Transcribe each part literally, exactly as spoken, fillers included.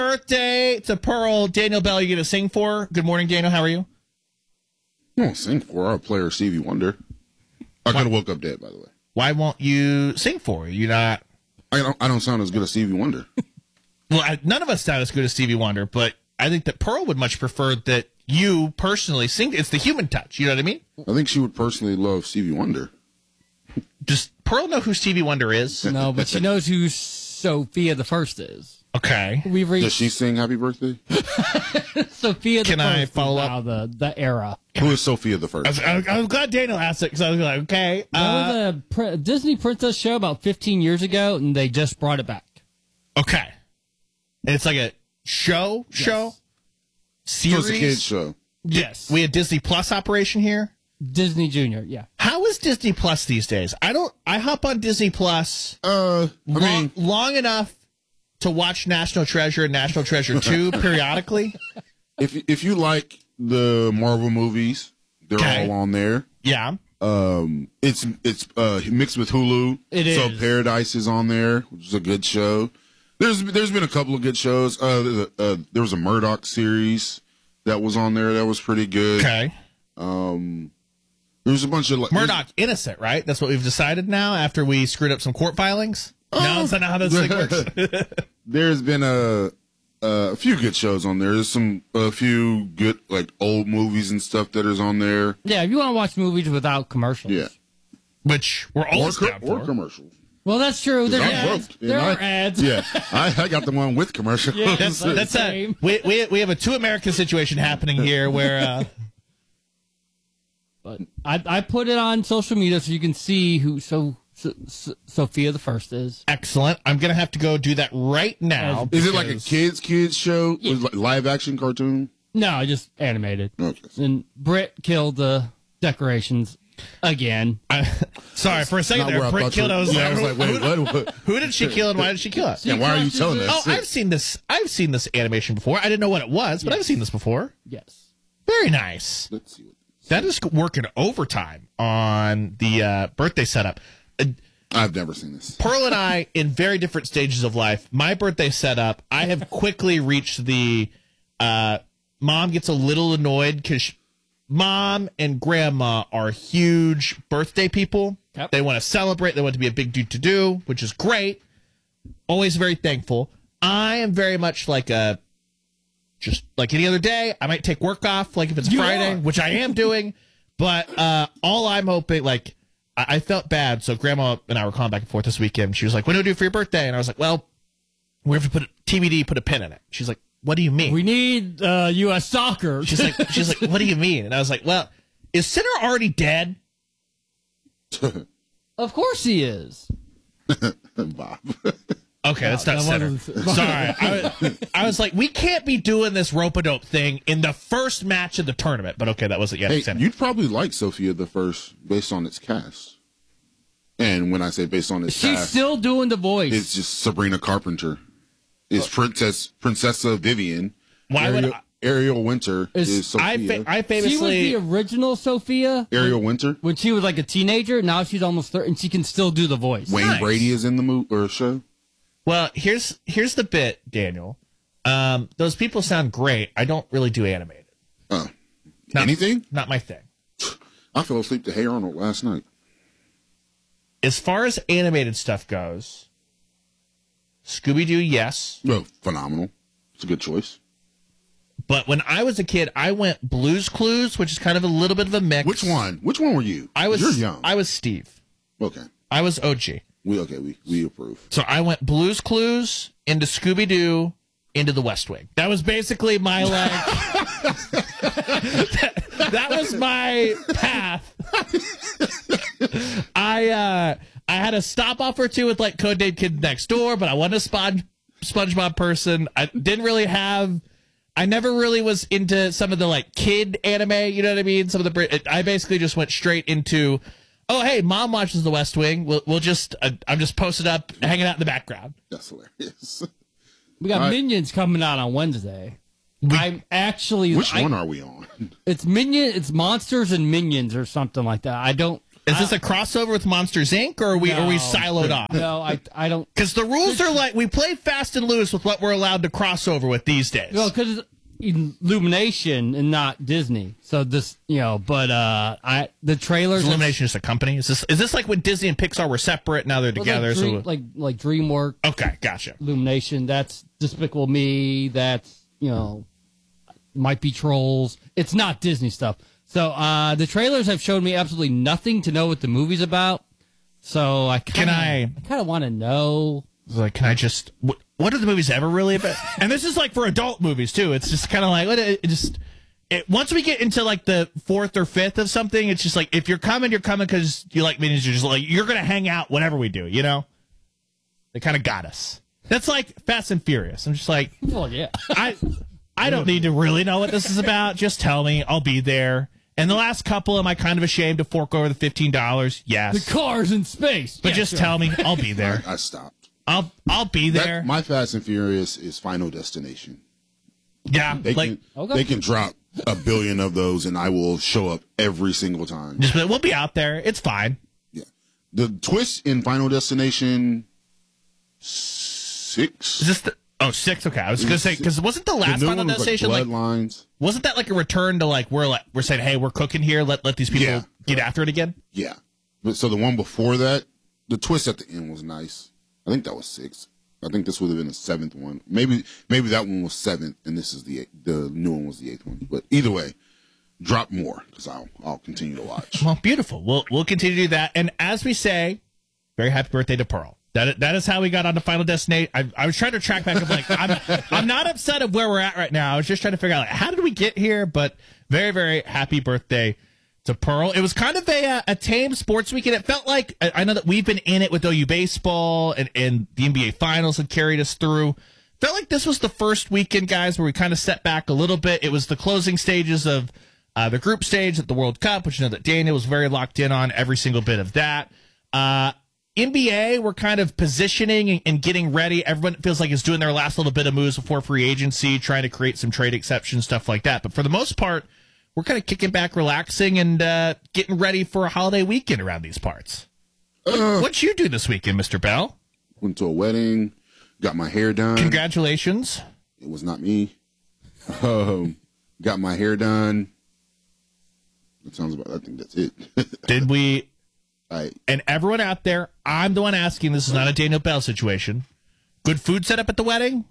Birthday to Pearl. Daniel Bell, you going to sing for her? Good morning, Daniel. How are you? I won't sing for our player Stevie Wonder. I could have woke up dead, by the way. Why won't you sing for her? You're not. I don't. I don't sound as good as Stevie Wonder. Well, I, none of us sound as good as Stevie Wonder, but I think that Pearl would much prefer that you personally sing. It's the human touch. You know what I mean? I think she would personally love Stevie Wonder. Does Pearl know who Stevie Wonder is? No, but she knows who Sophia the First is. Okay. We've reached Does she sing Happy Birthday? Sophia the Can First. I follow is up? now the the era. Who is Sophia the First? I was, I was- I was glad Daniel asked it because I was like, okay. That Uh, was a pr- Disney princess show about fifteen years ago, and they just brought it back. okay. It's like a show, show, So series. it's a kid's show. Yes. We had Disney Plus operation here. Disney Junior, yeah. How is Disney Plus these days? I don't. I hop on Disney Plus Uh, I long, mean, long enough to watch National Treasure and National Treasure two periodically. if if you like the Marvel movies, they're Okay. all on there. Yeah. Um, it's it's uh mixed with Hulu. It so is. Paradise is on there, which is a good show. There's there's been a couple of good shows. Uh, there's a- uh there was a Murdoch series that was on there that was pretty good. Okay. Um, there was a bunch of like Murdoch innocent, right? That's what we've decided now after we screwed up some court filings. No, is that not how this thing works? There's been a a few good shows on there. There's some a few good like old movies and stuff that is on there. Yeah, if you want to watch movies without commercials. Yeah, Which we're or, always co- down or for. commercials. Well, that's true. There, I'm ads. broke, there and are I- ads. Yeah, I, I got the one with commercials. Yeah. That's Like that's the a same. we, we we have a two American situation happening here where uh, But I I put it on social media so you can see who so, so, so Sophia the First is. excellent. I'm gonna have to go do that right now. Is it like a because- kids kids show? Yeah. Was it like live action cartoon? No, just animated. Okay. And Britt killed the decorations again. I, sorry for a second Not there. where I Britt thought you- killed. I was yeah, like, I was like, wait, who, what? what? who did she kill and why did she kill it? Yeah, why are you telling crashes us? Oh, I've seen this. I've seen this animation before. I didn't know what it was, but I've seen this before. Yes. Very nice. Let's see. What That is working overtime on the uh, birthday setup. Uh, I've never seen this. Pearl and I, in very different stages of life, my birthday setup, I have quickly reached the uh, mom gets a little annoyed because mom and grandma are huge birthday people. Yep. They want to celebrate. They want to be a big dude to do, which is great. Always very thankful. I am very much like a, just like any other day. I might take work off, like if it's You Friday, are. which I am doing. But uh, all I'm hoping, like, I, I felt bad. So grandma and I were calling back and forth this weekend. She was like, "What do we do for your birthday?" And I was like, "Well, we have to put a, T B D, put a pin in it." She's like, "What do you mean?" We need uh, U S soccer. She's like, "She's like, what do you mean?" And I was like, "Well, is Sinner already dead?" Of course he is. Bob. Okay, that's not that Sinner. wasn't- Sorry, I, was- I was like, we can't be doing this rope-a-dope thing in the first match of the tournament. But okay, that wasn't yet. Hey, Sinner. you'd probably like Sophia the First based on its cast. And when I say based on its She's cast, still doing the voice. it's just Sabrina Carpenter. It's Princess Princessa Vivian. Why would Ariel, I- Ariel Winter Is- is Sophia. I, fa- I she was famously the original Sophia Ariel Winter. when she was like a teenager. Now she's almost thirty, and she can still do the voice. Wayne Nice. Brady is in the movie or show. Well, here's here's the bit, Daniel. Um, those people sound great. I don't really do animated. Uh, Not- anything? Not my thing. I fell asleep to Hey Arnold last night. As far as animated stuff goes, Scooby Doo, yes. Oh, phenomenal. It's a good choice. But when I was a kid, I went Blue's Clues, which is kind of a little bit of a mix. Which one? Which one were you? I was You're young. I was Steve. okay. I was O G. We okay. We we approve. So I went Blue's Clues into Scooby Doo into the West Wing. That was basically my like. that, that was my path. I uh, I had a stop off or two with like Code Name Kid Next Door, but I wasn't a Sponge SpongeBob person. I didn't really have. I never really was into some of the like kid anime. You know what I mean? Some of the Brit- I basically just went straight into. Oh, hey, mom watches The West Wing. We'll, we'll just, uh, I'm just posted up, hanging out in the background. That's hilarious. We got All right. Minions coming out on Wednesday. I'm actually Which I- one are we on? It's Minion. It's Monsters and Minions or something like that. I don't. Is this a crossover with Monsters Incorporated, or are we No. are we siloed off? No, I I don't. Because the rules are like we play fast and loose with what we're allowed to cross over with these days. Well, because it's Illumination and not Disney. So this, you know, but uh, I the trailers. Is Illumination just a company? Is this is this like when Disney and Pixar were separate? Now they're well, together. like, Dream, so like like DreamWorks, okay, gotcha. Illumination. That's Despicable Me. That's you know, might be Trolls. It's not Disney stuff. So uh, the trailers have showed me absolutely nothing to know what the movie's about. So I kinda, Can I- I kind of want to know. It's like, can I just? What, what are the movies ever really about? And this is like for adult movies too. It's just kind of like what it, it just. It, once we get into like the fourth or fifth of something, it's just like if you're coming, you're coming because you like meetings. You're just like you're gonna hang out whatever we do. You know, they kind of got us. That's like Fast and Furious. I'm just like, Well, yeah. I I don't need to really know what this is about. Just tell me. I'll be there. And the last couple, am I kind of ashamed to fork over the fifteen dollars? Yes. The cars in space. But Yeah, just sure. tell me. I'll be there. I, I stopped. I'll I'll be That- there. my Fast and Furious is Final Destination. Yeah. They Like can Okay. they can drop a billion of those, and I will show up every single time. just we'll be out there. It's fine. Yeah. The twist in Final Destination six. Is this the oh six? Okay, I was gonna say because wasn't the The last new Final one was Destination like like Bloodlines. wasn't that like a return to like we're like we're saying hey we're cooking here let let these people Yeah. get after it again? Yeah. But so the one before that, the twist at the end was nice. I think that was six. I think this would have been the seventh one. Maybe maybe that one was seventh, and this is the eight, the new one was the eighth one. But either way, drop more because I'll I'll continue to watch. Well, beautiful. We'll we'll continue to do that. And as we say, very happy birthday to Pearl. That that is how we got on to Final Destination. I, I was trying to track back. I'm like, I'm I'm not upset of where we're at right now. I was just trying to figure out like, how did we get here. But very very happy birthday to Pearl. It was kind of a uh, a tame sports weekend. It felt like I, I know that we've been in it with O U baseball and and the N B A finals had carried us through. Felt like this was the first weekend, guys, where we kind of stepped back a little bit. It was the closing stages of uh, the group stage at the World Cup, which you know that Daniel was very locked in on every single bit of that. Uh, N B A, we're kind of positioning and, and getting ready. Everyone feels like is doing their last little bit of moves before free agency, trying to create some trade exceptions, stuff like that. But for the most part, we're kind of kicking back, relaxing, and uh, getting ready for a holiday weekend around these parts. What, Uh, what'd you do this weekend, Mister Bell? Went to a wedding, got my hair done. Congratulations. It was not me. Um, got my hair done. That sounds about. I think that's it. Did we? I And everyone out there, I'm the one asking. This is not a Daniel Bell situation. Good food set up at the wedding?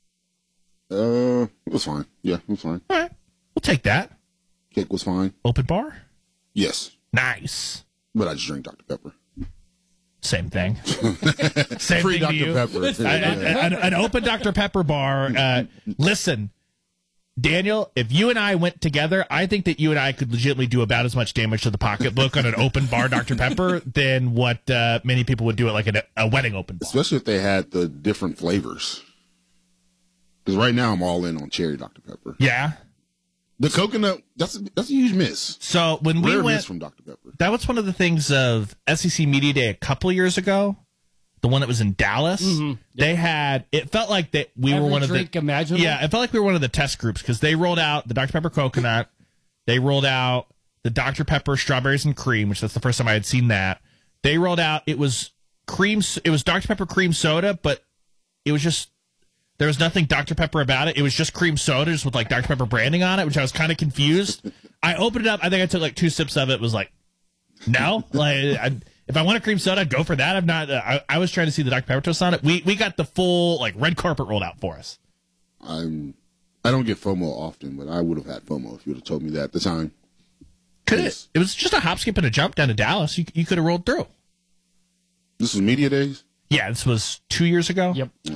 uh, it was fine. Yeah, it was fine. All right. We'll take that. Cake was fine. Open bar? Yes, Nice. but I just drank Doctor Pepper. Same thing. Same Free thing to Doctor you. Pepper. A- a- an, an open Doctor Pepper bar. Uh, listen, Daniel, if you and I went together, I think that you and I could legitimately do about as much damage to the pocketbook on an open bar Doctor Pepper than what uh, many people would do at like a, a wedding open bar. Especially if they had the different flavors. Because right now I'm all in on cherry Doctor Pepper. Yeah. The coconut, that's a, that's a huge miss. So when we Rare went, miss from Doctor Pepper. that was one of the things of S E C Media Day a couple years ago, the one that was in Dallas. They had, it felt like that we Every were one of drink the, imaginable? yeah, it felt like we were one of the test groups because they rolled out the Doctor Pepper coconut, they rolled out the Doctor Pepper strawberries and cream, which that's the first time I had seen that. They rolled out, it was cream, it was Doctor Pepper cream soda, but it was just, there was nothing Doctor Pepper about it. It was just cream soda, just with like Doctor Pepper branding on it, which I was kind of confused. I opened it up. I think I took like two sips of it. Was like, no, like I, if I want a cream soda, I'd go for that. I'm not. Uh, I, I was trying to see the Doctor Pepper toast on it. We we got the full like red carpet rolled out for us. I'm, I don't get FOMO often, but I would have had FOMO if you would have told me that at the time. Could Yes. it? It was just a hop, skip, and a jump down to Dallas. You you could have rolled through. This was media days. Yeah, this was two years ago. Yep. Yeah.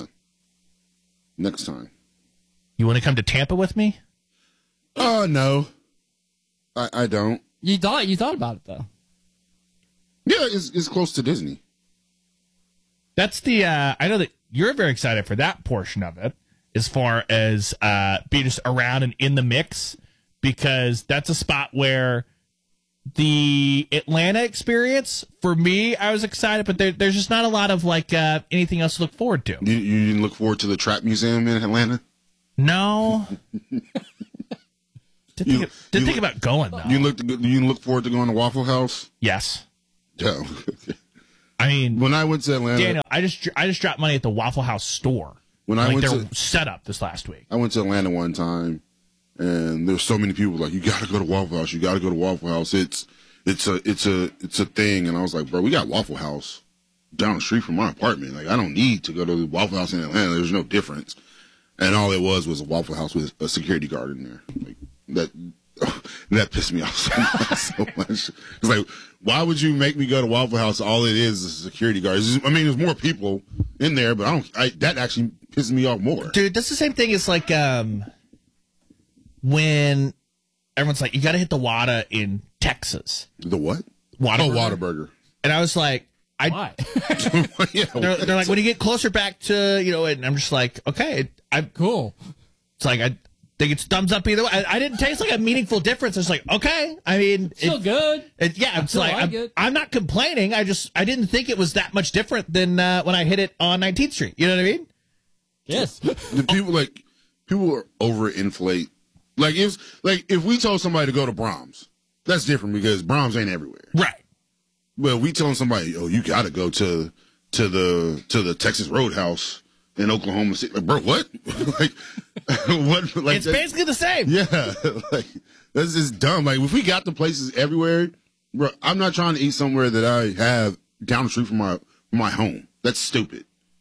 Next time. You want to come to Tampa with me? Oh no, I I don't. You thought you thought about it though. Yeah, it's it's close to Disney. That's the. Uh, I know that you're very excited for that portion of it, as far as uh, being just around and in the mix, because that's a spot where the Atlanta experience for me, I was excited, but there, there's just not a lot of like uh, anything else to look forward to. You, you didn't look forward to the Trap Museum in Atlanta. No. Did You- think, did you- think about going though. You look you look forward to going to Waffle House. Yes. Yeah. I mean, When I went to Atlanta, Daniel, I just I just dropped money at the Waffle House store. when I like went their to setup this last week. I went to Atlanta one time, and there's so many people like, you got to go to Waffle House. You got to go to Waffle House. It's it's a it's a it's a thing. And I was like, bro, we got Waffle House down the street from my apartment. Like, I don't need to go to the Waffle House in Atlanta. There's no difference. And all it was was a Waffle House with a security guard in there. Like that. That pissed me off so much. So much. It's like, why would you make me go to Waffle House? All it is is a security guard. It's just, I mean, there's more people in there, but I don't. I, that actually pisses me off more. Dude, that's the same thing as like um when everyone's like, you got to hit the Wada in Texas. The what? Whataburger. Oh, Whataburger. And I was like, I. Why? yeah, They're, they're like, when you get closer back to, you know, and I'm just like, okay, I. Cool. It's like I think it's thumbs up either way. I, I didn't taste like a meaningful difference. It's like, okay, I mean, Still it, good. it, yeah, it's still like, like I'm, it. I'm not complaining. I just I didn't think it was that much different than uh, when I hit it on nineteenth Street. You know what I mean? Yes. the people like people are overinflate. Like if like if we told somebody to go to Brahms, that's different because Brahms ain't everywhere. Right. Well, we telling somebody, oh, you got to go to to the to the Texas Roadhouse in Oklahoma City. Like, bro, what? like, what? Like, It's that- basically the same. yeah, like that's just dumb. Like, if we got the places everywhere, bro, I'm not trying to eat somewhere that I have down the street from my from my home. That's stupid.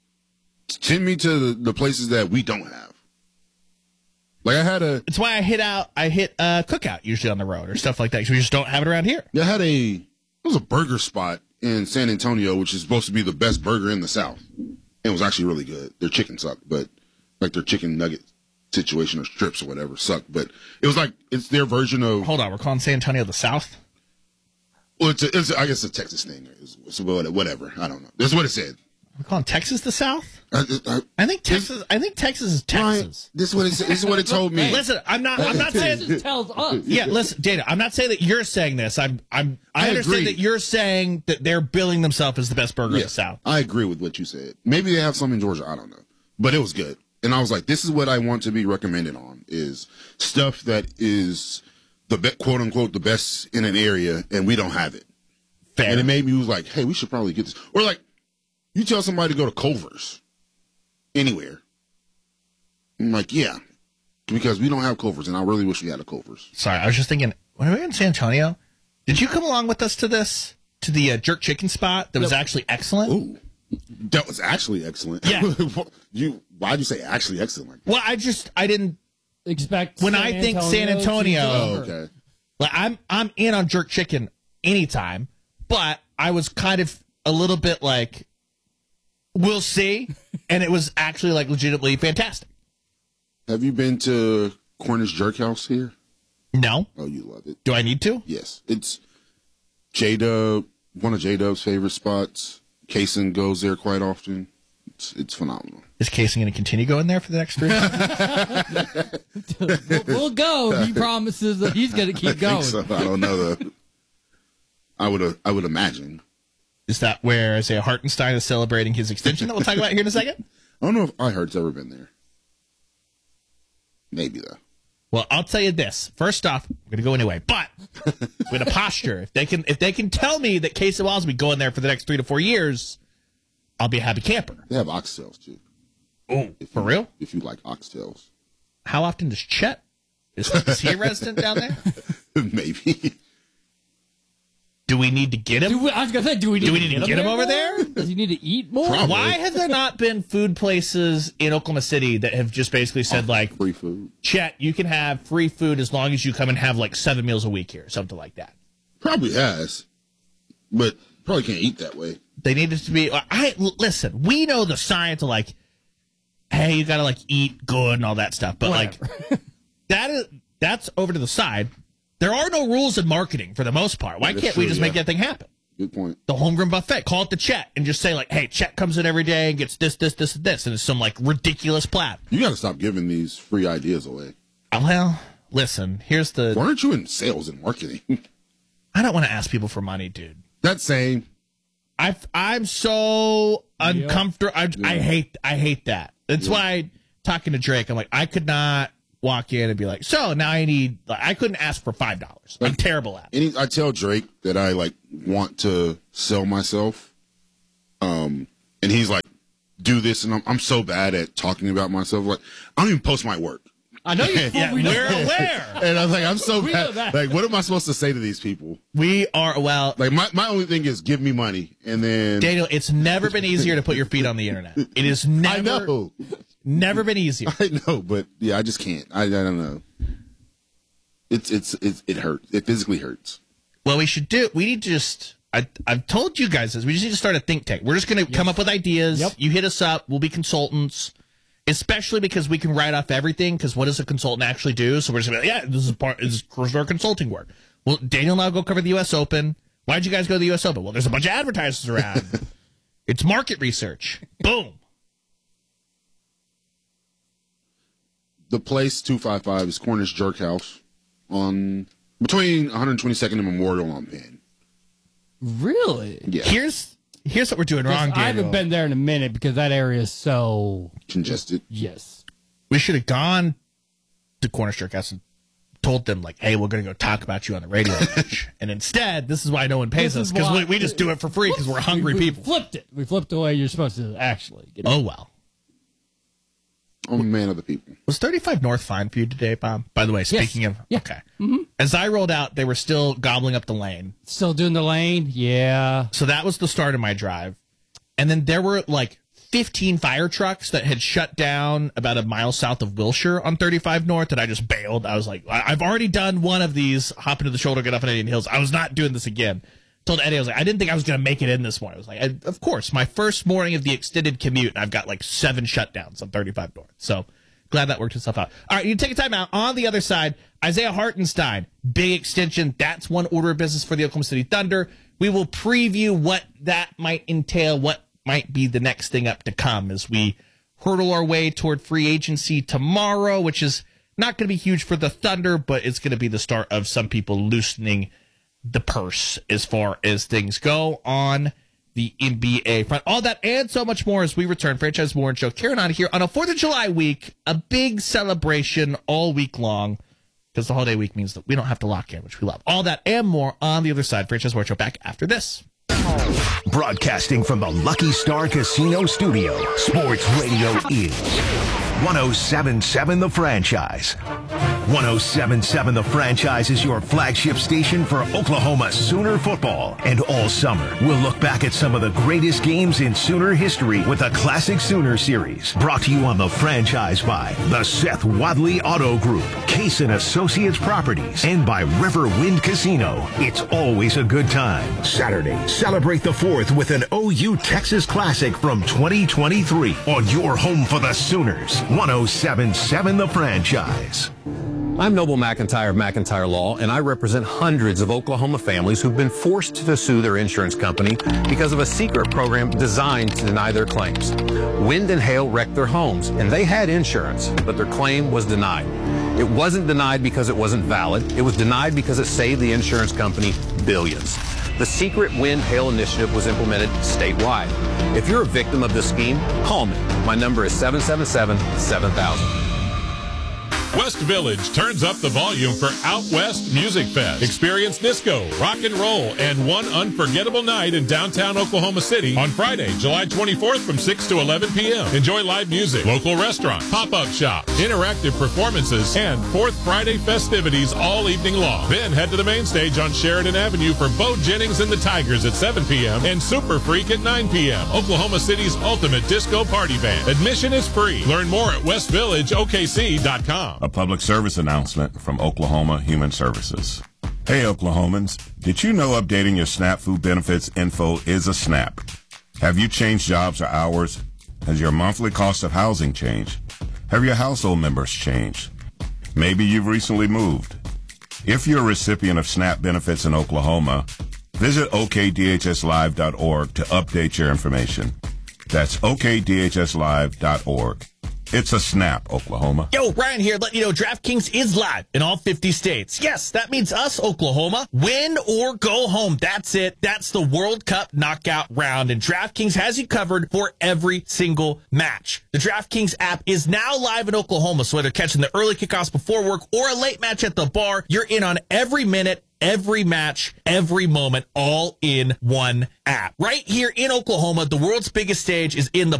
Send me to the, the places that we don't have. Like, I had a, It's why I hit out. I hit uh, Cookout usually on the road or stuff like that because we just don't have it around here. I had a, it was a burger spot in San Antonio, which is supposed to be the best burger in the South. It was actually really good. Their chicken sucked, but like their chicken nugget situation or strips or whatever sucked. But it was like, it's their version of, Hold on, we're calling San Antonio the South. well, it's, a, it's a, I guess it's a Texas thing. It's, it's whatever. I don't know. That's what it said. We're calling Texas the South. I, I, I think Texas. I think Texas is Ryan, Texas. this is what it, this is what it told me. Listen, I'm not. I'm not saying. This tells us. Yeah, listen, Dana. I'm not saying that you're saying this. I'm. I'm. I, I understand agree. that you're saying that they're billing themselves as the best burger in Yeah, the South. I agree with what you said. Maybe they have some in Georgia. I don't know, but it was good. And I was like, this is what I want to be recommended on is stuff that is the be- quote unquote the best in an area, and we don't have it. Fair. And it made me was like, hey, we should probably get this. Or like, you tell somebody to go to Culver's anywhere. I'm like, yeah, because we don't have Culver's, and I really wish we had a Culver's. Sorry, I was just thinking. When we were in San Antonio, did you come along with us to this to the uh, jerk chicken spot that was actually excellent? Ooh, that was actually excellent. Yeah. you why'd you say actually excellent? Like that? Well, I just I didn't. Expect When San I think San Antonio- to Oh, deliver. okay. Like I'm I'm in on jerk chicken anytime, but I was kind of a little bit like, we'll see, and it was actually like legitimately fantastic. Have you been to Cornish Jerk House here? No, Oh, you love it. do I need to? Yes, it's J Dub, one of J Dub's favorite spots. Kaysen goes there quite often. It's it's phenomenal. Is Casey going to continue going there for the next three? We'll, we'll go. He promises that he's going to keep I going. think so. I don't know though. I would I would imagine. Is that where Isaiah Hartenstein is celebrating his extension that we'll talk about here in a second? I don't know if iHeart's ever been there. Maybe though. Well, I'll tell you this. First off, I'm going to go anyway, but with a posture, if they can, if they can tell me that Casey Walls will be going there for the next three to four years, I'll be a happy camper. They have oxtails too. Oh, If for you- real? If you like oxtails, How often does Chet? Is, is he a resident down there? maybe. Do we need to get him? Do we, I was going to say, do we need, Do we to need get, to get him there over more? there? Does he need to eat more? Probably. Why have there not been food places in Oklahoma City that have just basically said like, Free food. Chet, you can have free food as long as you come and have like seven meals a week here, something like that. Probably has, but probably can't eat that way. They needed to be. I listen. We know the science of like, hey, you got to like eat good and all that stuff, but like that is that's over to the side. There are no rules in marketing for the most part. Why That's can't we true, just yeah. make that thing happen? Good point. The homegrown buffet. Call it the Chet and just say like, hey, Chet comes in every day and gets this, this, this, and this, and it's some like ridiculous plat. You got to stop giving these free ideas away. Well, listen. Here's the. Why aren't you in sales and marketing? I don't want to ask people for money, dude. That same. I I'm so uncomfortable. I, I hate I hate that. That's Yeah. why talking to Drake, I'm like, I could not walk in and be like, so now I need, like, I couldn't ask for five dollars. I'm terrible at it. Any, I tell Drake that I like want to sell myself. Um, and he's like, do this. And I'm, I'm so bad at talking about myself. Like, I don't even post my work. I know you. Yeah, we know. we're aware. And I was like, I'm so We know bad. that. Like, what am I supposed to say to these people? We are, well, Like, my, my only thing is give me money. And then. Daniel, it's never been easier to put your feet on the internet. It is never, I know. never been easier. I know, but yeah, I just can't. I, I don't know. It's, it's, it's, it hurts. It physically hurts. Well, we should do, we need to just, I, I've told you guys this, we just need to start a think tank. We're just going to come up with ideas. Yep. You hit us up. We'll be consultants, especially because we can write off everything, because what does a consultant actually do? So we're just going to be like, yeah, this is part, this is our consulting work. Well, Daniel and I will go cover the U S Open. Why'd you guys go to the U S Open? Well, there's a bunch of advertisers around. It's market research. Boom. The place two fifty-five is Cornish Jerk House on between one hundred twenty-second and Memorial on Penn. Really? Yeah. Here's here's what we're doing wrong, Daniel. I haven't been there in a minute because that area is so Congested. yes. We should have gone to Cornish Jerk House and told them, like, hey, we're going to go talk about you on the radio. And instead, this is why no one pays This us, is because why- we, we just do it for free because we're hungry we, we people. Flipped it. We flipped the way you're supposed to actually. Get it. Oh, well. I'm a man of the people. Was thirty-five North fine for you today, Bob? By the way, speaking of, Yeah. okay. As I rolled out, they were still gobbling up the lane. Still doing the lane? Yeah. So that was the start of my drive. And then there were like fifteen fire trucks that had shut down about a mile south of Wilshire on thirty-five North, and I just bailed. I was like, I- I've already done one of these, hop into the shoulder, get off on Indian Hills. I was not doing this again. Told Eddie, I was like, I didn't think I was going to make it in this morning. I was like, I, of course, my first morning of the extended commute, and I've got like seven shutdowns on thirty-five North. So glad that worked itself out. All right, you take a time out. On the other side, Isaiah Hartenstein, big extension. That's one order of business for the Oklahoma City Thunder. We will preview what that might entail, what might be the next thing up to come as we hurdle our way toward free agency tomorrow, which is not going to be huge for the Thunder, but it's going to be the start of some people loosening the purse as far as things go on the N B A front. All that and so much more as we return. Franchise Warren Show. Karen on here on a fourth of July week, a big celebration all week long, because the holiday week means that we don't have to lock in, which we love. All that and more on the other side. Franchise Warren Show back after this. Broadcasting from the Lucky Star Casino Studio, Sports Radio is one oh seven point seven The Franchise. one oh seven point seven The Franchise is your flagship station for Oklahoma Sooner football. And all summer, we'll look back at some of the greatest games in Sooner history with a Classic Sooner series. Brought to you on The Franchise by the Seth Wadley Auto Group, Case and Associates Properties, and by Riverwind Casino. It's always a good time. Saturday, celebrate the fourth with an O U Texas Classic from twenty twenty-three on your home for the Sooners. one oh seven point seven The Franchise. I'm Noble McIntyre of McIntyre Law, and I represent hundreds of Oklahoma families who've been forced to sue their insurance company because of a secret program designed to deny their claims. Wind and hail wrecked their homes, and they had insurance, but their claim was denied. It wasn't denied because it wasn't valid. It was denied because it saved the insurance company billions. The secret wind hail initiative was implemented statewide. If you're a victim of this scheme, call me. My number is seven seven seven, seven thousand. West Village turns up the volume for Out West Music Fest. Experience disco, rock and roll, and one unforgettable night in downtown Oklahoma City on Friday, July twenty-fourth from six to eleven p.m. Enjoy live music, local restaurants, pop-up shops, interactive performances, and Fourth Friday festivities all evening long. Then head to the main stage on Sheridan Avenue for Bo Jennings and the Tigers at seven p.m. and Super Freak at nine p.m. Oklahoma City's ultimate disco party band. Admission is free. Learn more at west village o k c dot com. A public service announcement from Oklahoma Human Services. Hey, Oklahomans, did you know updating your SNAP food benefits info is a snap? Have you changed jobs or hours? Has your monthly cost of housing changed? Have your household members changed? Maybe you've recently moved. If you're a recipient of SNAP benefits in Oklahoma, visit o k d h s live dot org to update your information. That's o k d h s live dot org. It's a snap, Oklahoma. Yo, Ryan here, letting you know DraftKings is live in all fifty states. Yes, that means us, Oklahoma. Win or go home. That's it. That's the World Cup knockout round, and DraftKings has you covered for every single match. The DraftKings app is now live in Oklahoma, so whether catching the early kickoffs before work or a late match at the bar, you're in on every minute, every match, every moment, all in one app. Right here in Oklahoma, the world's biggest stage is in the